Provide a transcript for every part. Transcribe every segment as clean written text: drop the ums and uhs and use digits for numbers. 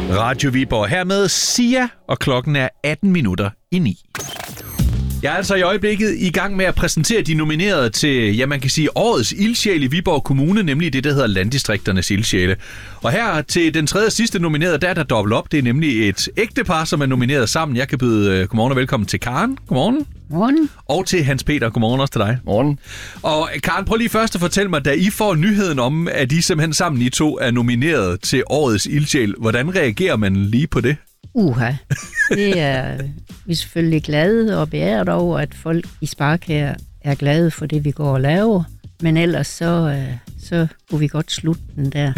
Radio Viborg hermed Sia, og klokken er 9:18. Jeg er altså i øjeblikket i gang med at præsentere de nominerede til, ja, man kan sige, årets ildsjæl i Viborg Kommune, nemlig det, der hedder Landdistrikternes ildsjæle. Og her til den tredje sidste nominerede, der er der dobbelt op. Det er nemlig et ægtepar, som er nomineret sammen. Jeg kan byde godmorgen og velkommen til Karen. Godmorgen. Morgen. Og til Hans Peter. Godmorgen også til dig. Morgen. Og Karen, prøv lige først at fortælle mig, da I får nyheden om, at I simpelthen sammen I to er nomineret til årets ildsjæl, hvordan reagerer man lige på det? Det er vi er selvfølgelig glade og beæret over, at folk i Sparekager er glade for det, vi går og laver. Men ellers så kunne vi godt slutte den der.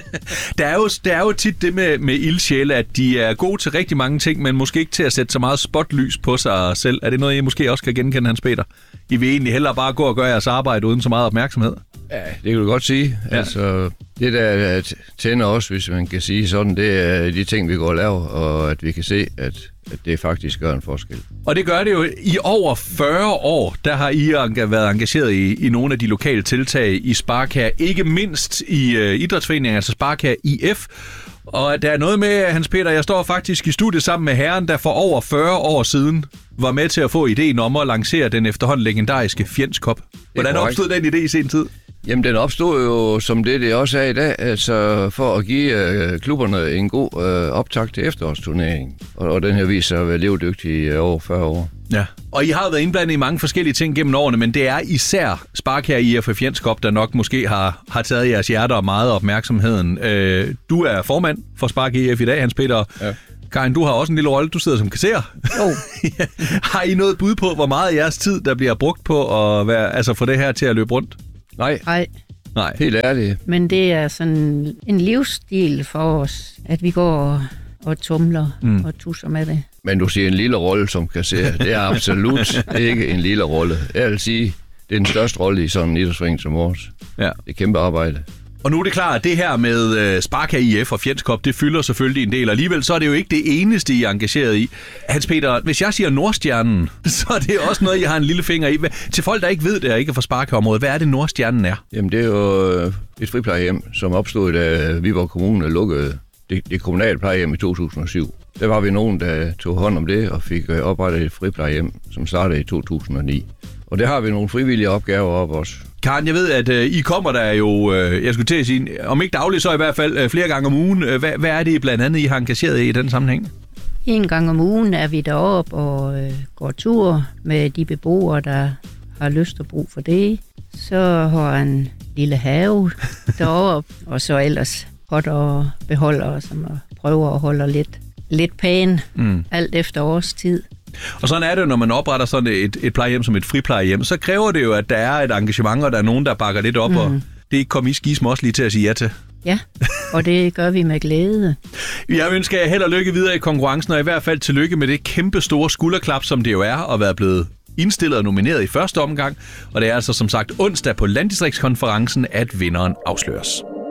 Der er jo tit det med ildsjæle, at de er gode til rigtig mange ting, men måske ikke til at sætte så meget spotlys på sig selv. Er det noget, I måske også kan genkende, Hans Peter? I vil egentlig hellere bare gå og gøre jeres arbejde uden så meget opmærksomhed? Ja, det kan du godt sige. Ja. Altså, det der tænder os, hvis man kan sige sådan, det er de ting, vi går og laver, og at vi kan se, at det faktisk gør en forskel. Og det gør det jo i over 40 år, der har I været engageret i nogle af de lokale tiltag i Sparekager, ikke mindst i idrætsforeningen, altså Sparekager IF. Og der er noget med, Hans Peter, jeg står faktisk i studiet sammen med herren, der for over 40 år siden var med til at få ideen om at lancere den efterhånden legendariske Fjends Cup. Hvordan opstod den idé i sin tid? Jamen, den opstod jo som det også er i dag, altså for at give klubberne en god optakt til efterårsturneringen. Og den her viser at være levedygtig i over 40 år. Ja, og I har været indblandet i mange forskellige ting gennem årene, men det er især Sparekager IF og Fjends Cup, der nok måske har taget jeres hjerter og meget opmærksomheden. Du er formand for Sparekager IF i dag, Hans Peter. Ja. Karin, du har også en lille rolle. Du sidder som kasserer. Ja. Har I noget bud på, hvor meget af jeres tid, der bliver brugt på at få det her til at løbe rundt? Nej. Helt ærligt. Men det er sådan en livsstil for os, at vi går og tumler og tusser med det. Men du siger en lille rolle som kasserer. Det er absolut ikke en lille rolle. Jeg vil sige, det er den største rolle i sådan en idrætsforening som vores. Ja. Det er kæmpe arbejde. Og nu er det klart, at det her med Sparekager IF og Fjends Cup, det fylder selvfølgelig en del. Alligevel så er det jo ikke det eneste, I er engageret i. Hans Peter, hvis jeg siger Nordstjernen, så er det også noget, I har en lille finger i. Til folk, der ikke ved det og ikke er fra Sparekagerområdet, hvad er det, Nordstjernen er? Jamen, det er jo et friplejehjem, som opstod, da Viborg Kommune lukkede det kommunale plejehjem i 2007. Der var vi nogen, der tog hånd om det og fik oprettet et friplejehjem, som startede i 2009. Og der har vi nogle frivillige opgaver op også. Karen, jeg ved, at I kommer der jo, jeg skulle til at sige, om ikke dagligt, så i hvert fald flere gange om ugen. Hvad er det blandt andet, I har engageret i den sammenhæng? En gang om ugen er vi deroppe og går tur med de beboere, der har lyst og brug for det. Så har en lille have deroppe, og så ellers potter og beholder, som prøver at holde lidt pæn, alt efter årstid. Og sådan er det, når man opretter sådan et plejehjem som et friplejehjem, så kræver det jo, at der er et engagement, og der er nogen, der bakker lidt op, og det kommer I skisme også lige til at sige ja til. Ja, og det gør vi med glæde. Jeg ønsker jer held og lykke videre i konkurrencen, og i hvert fald tillykke med det kæmpe store skulderklap, som det jo er, at være blevet indstillet og nomineret i første omgang. Og det er altså som sagt onsdag på Landdistriktskonferencen, at vinderen afsløres.